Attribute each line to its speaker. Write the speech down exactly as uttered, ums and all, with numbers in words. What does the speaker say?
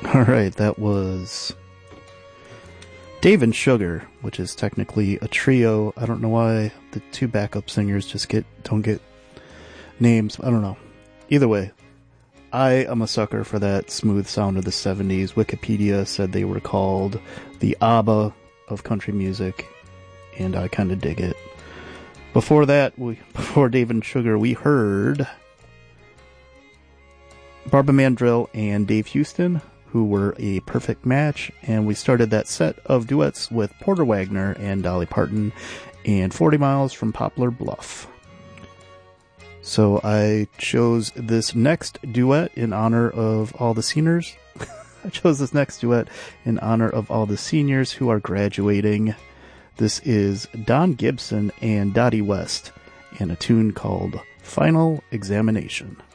Speaker 1: All right, that was Dave and Sugar, which is technically a trio. I don't know why the two backup singers just get don't get names. I don't know. Either way, I am a sucker for that smooth sound of the seventies. Wikipedia said they were called the ABBA of country music, and I kind of dig it. Before that, we before Dave and Sugar, we heard Barbara Mandrell and Dave Houston, who were a perfect match, and we started that set of duets with Porter Wagner and Dolly Parton and forty miles from Poplar Bluff. So I chose this next duet in honor of all the seniors. I chose this next duet in honor of all the seniors who are graduating. This is Don Gibson and Dottie West in a tune called Final Examination.